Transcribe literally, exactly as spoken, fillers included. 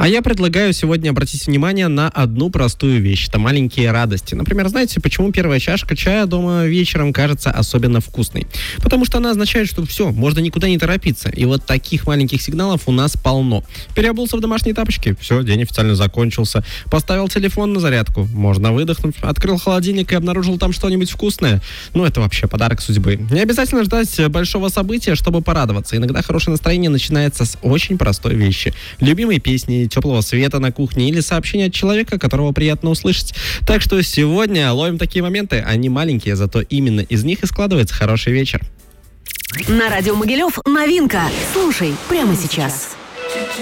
А я предлагаю сегодня обратить внимание на одну простую вещь. Это маленькие радости. Например, знаете, почему первая чашка чая дома вечером кажется особенно вкусной? Потому что она означает, что все, можно никуда не торопиться. И вот таких маленьких сигналов у нас полно. Переобулся в домашние тапочки, все, день официально закончился. Поставил телефон на зарядку, можно выдохнуть. Открыл холодильник и обнаружил там что-нибудь вкусное. Ну, это вообще подарок судьбы. Не обязательно ждать большого события, чтобы порадоваться. Иногда хорошее настроение начинается с очень простой вещи. Любимой песни, теплого света на кухне или сообщения от человека, которого приятно услышать. Так что сегодня ловим такие моменты. Они маленькие, зато именно из них и складывается хороший вечер. На радио Могилев новинка. Слушай прямо сейчас.